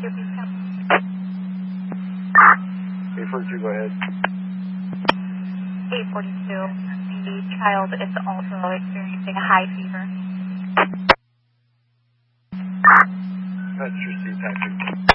please come. 842, go ahead. 842. The child is also experiencing a high fever. That's your C, Patrick.